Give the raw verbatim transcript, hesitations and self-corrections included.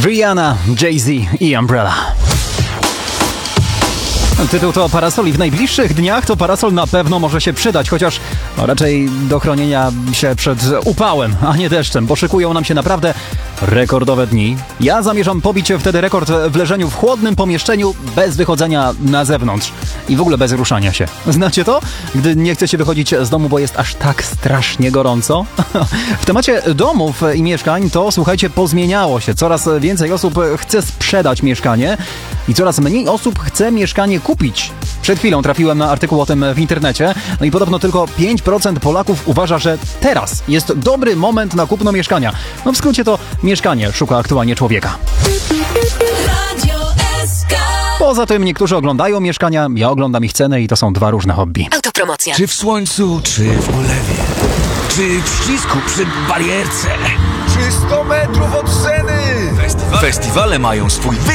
Rihanna, Jay-Z i Umbrella. Tytuł to Parasol i w najbliższych dniach to parasol na pewno może się przydać, chociaż no, raczej do chronienia się przed upałem, a nie deszczem, bo szykują nam się naprawdę rekordowe dni. Ja zamierzam pobić wtedy rekord w leżeniu w chłodnym pomieszczeniu bez wychodzenia na zewnątrz i w ogóle bez ruszania się. Znacie to? Gdy nie chcecie wychodzić z domu, bo jest aż tak strasznie gorąco? W temacie domów i mieszkań to, słuchajcie, pozmieniało się. Coraz więcej osób chce sprzedać mieszkanie i coraz mniej osób chce mieszkanie kupić. Przed chwilą trafiłem na artykuł o tym w internecie, no i podobno tylko pięć procent Polaków uważa, że teraz jest dobry moment na kupno mieszkania. No w skrócie to mieszkanie szuka aktualnie człowieka. Poza tym niektórzy oglądają mieszkania, ja oglądam ich cenę i to są dwa różne hobby. Autopromocja. Czy w słońcu, czy w ulewie, czy w ścisku przy barierce, czy sto metrów od sceny. Festiwale mają swój